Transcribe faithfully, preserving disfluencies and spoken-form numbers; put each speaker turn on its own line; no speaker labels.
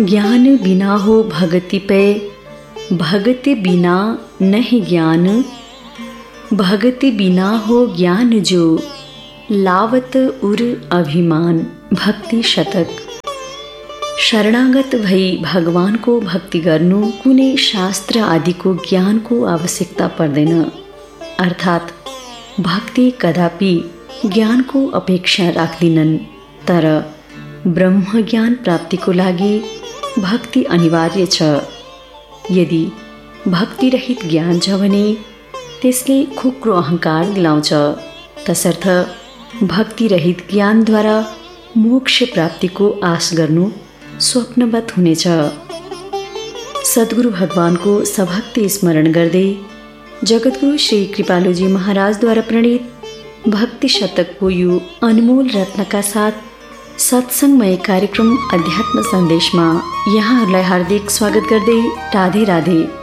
ज्ञान बिना हो भगति पे, भगति बिना नहीं ज्ञान, भगति बिना हो ज्ञान जो, लावत उर अभिमान। भक्ति शतक। शरणागत भई भगवानको भक्ति गर्नु कुनै शास्त्र आदिको ज्ञानको आवश्यकता पर्दैन। अर्थात् भक्ति कदापि ज्ञानको अपेक्षा राख्दिनन्, तर ब्रह्म ज्ञान प्राप्तिको लागि भक्ति अनिवार्य छ। यदि भक्ति रहित ज्ञान छ भने त्यसले खुक्रो अहङ्कार दिलाउँछ। तसर्थ भक्ति रहित ज्ञानद्वारा मोक्ष प्राप्तिको आश गर्नु स्वप्नवत हुनेछ। सद्गुरु भगवानको सभक्ति स्मरण गर्दै जगद्गुरु श्री कृपालुजी महाराजद्वारा प्रणीत भक्ति शतकको यो अनमोल रत्नका साथ सत्सङ्गमय कार्यक्रम अध्यात्म सन्देशमा यहाँहरूलाई हार्दिक स्वागत गर्दै राधे राधे।